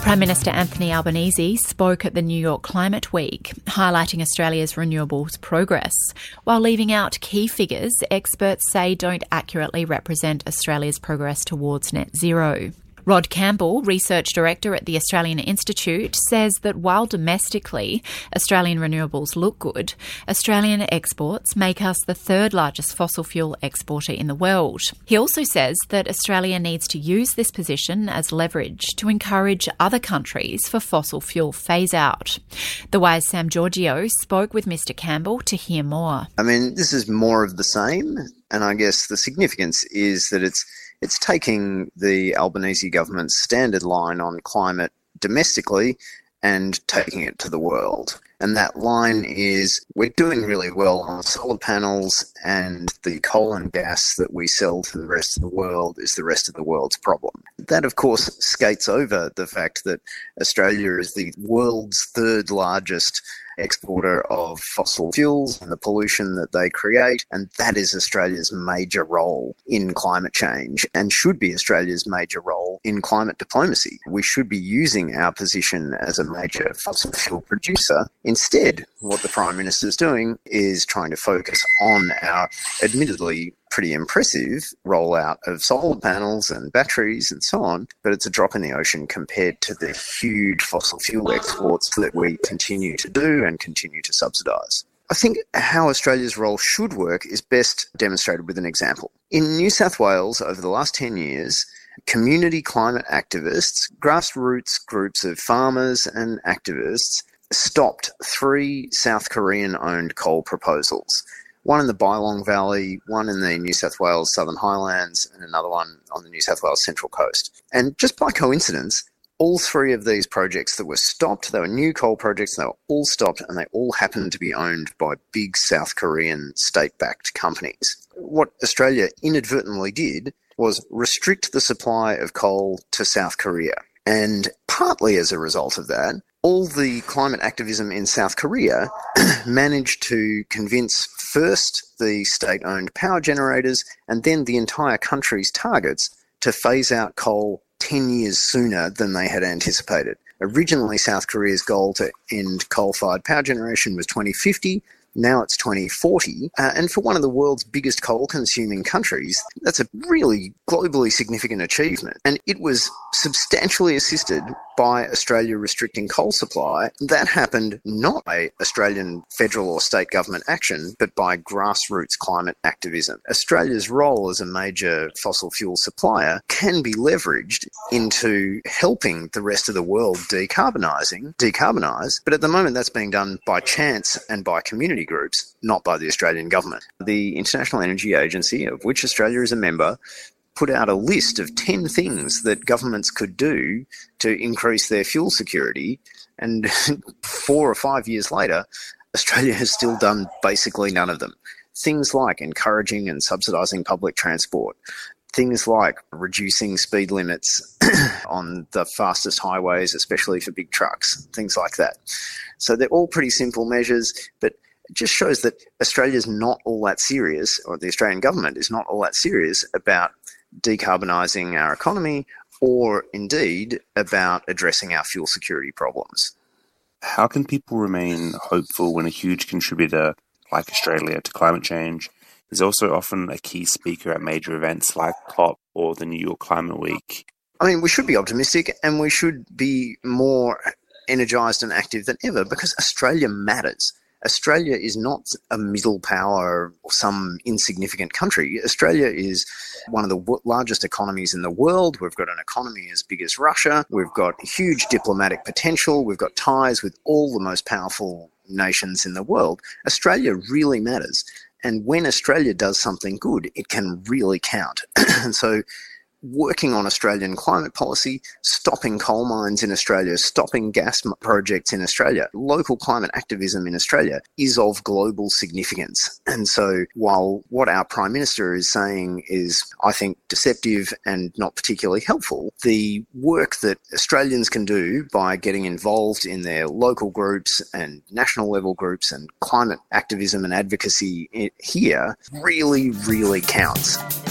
Prime Minister Anthony Albanese spoke at the New York Climate Week, highlighting Australia's renewables progress, while leaving out key figures experts say don't accurately represent Australia's progress towards net zero. Rod Campbell, Research Director at the Australian Institute, says that while domestically Australian renewables look good, Australian exports make us the third largest fossil fuel exporter in the world. He also says that Australia needs to use this position as leverage to encourage other countries for fossil fuel phase-out. The Wire's Sam Giorgio spoke with Mr Campbell to hear more. This is more of the same, and I guess the significance is that it's taking the Albanese government's standard line on climate domestically and taking it to the world. And that line is, we're doing really well on solar panels, and the coal and gas that we sell to the rest of the world is the rest of the world's problem. That, of course, skates over the fact that Australia is the world's third largest exporter of fossil fuels and the pollution that they create, and that is Australia's major role in climate change and should be Australia's major role in climate diplomacy. We should be using our position as a major fossil fuel producer. Instead, what the Prime Minister is doing is trying to focus on our admittedly pretty impressive rollout of solar panels and batteries and so on, but it's a drop in the ocean compared to the huge fossil fuel exports that we continue to do and continue to subsidise. I think how Australia's role should work is best demonstrated with an example. In New South Wales, over the last 10 years, community climate activists, grassroots groups of farmers and activists, stopped 3 South Korean-owned coal proposals. One in the Bylong Valley, one in the New South Wales Southern Highlands, and another one on the New South Wales Central Coast. And just by coincidence, all 3 of these projects that were stopped, they were new coal projects, they were all stopped, and they all happened to be owned by big South Korean state-backed companies. What Australia inadvertently did was restrict the supply of coal to South Korea. And partly as a result of that, all the climate activism in South Korea managed to convince first the state-owned power generators and then the entire country's targets to phase out coal 10 years sooner than they had anticipated. Originally, South Korea's goal to end coal-fired power generation was 2050. Now it's 2040. And for one of the world's biggest coal-consuming countries, that's a really globally significant achievement. And it was substantially assisted by Australia restricting coal supply. That happened not by Australian federal or state government action, but by grassroots climate activism. Australia's role as a major fossil fuel supplier can be leveraged into helping the rest of the world decarbonise, but at the moment that's being done by chance and by community groups, not by the Australian government. The International Energy Agency, of which Australia is a member, put out a list of 10 things that governments could do to increase their fuel security, and 4 or 5 years later, Australia has still done basically none of them. Things like encouraging and subsidising public transport, things like reducing speed limits on the fastest highways, especially for big trucks, things like that. So they're all pretty simple measures, but it just shows that Australia's not all that serious, or the Australian government is not all that serious about decarbonising our economy, or indeed about addressing our fuel security problems. How can people remain hopeful when a huge contributor like Australia to climate change is also often a key speaker at major events like COP or the New York Climate Week? We should be optimistic, and we should be more energised and active than ever, because Australia matters. Australia is not a middle power or some insignificant country. Australia is one of the largest economies in the world. We've got an economy as big as Russia. We've got huge diplomatic potential. We've got ties with all the most powerful nations in the world. Australia really matters. And when Australia does something good, it can really count. And so working on Australian climate policy, stopping coal mines in Australia, stopping gas projects in Australia, local climate activism in Australia is of global significance. And so while what our Prime Minister is saying is, I think, deceptive and not particularly helpful, the work that Australians can do by getting involved in their local groups and national level groups and climate activism and advocacy here really, really counts.